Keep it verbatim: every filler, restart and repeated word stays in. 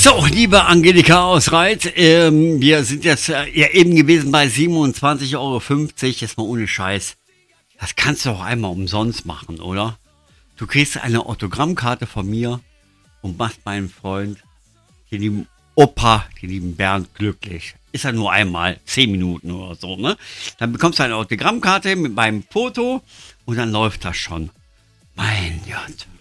So, liebe Angelika aus Reit, ähm, wir sind jetzt äh, ja eben gewesen bei siebenundzwanzig Euro fünfzig, jetzt mal ohne Scheiß. Das kannst du auch einmal umsonst machen, oder? Du kriegst eine Autogrammkarte von mir und machst meinen Freund, den lieben Opa, den lieben Bernd, glücklich. Ist ja nur einmal, zehn Minuten oder so, ne? Dann bekommst du eine Autogrammkarte mit meinem Foto und dann läuft das schon. Mein Gott.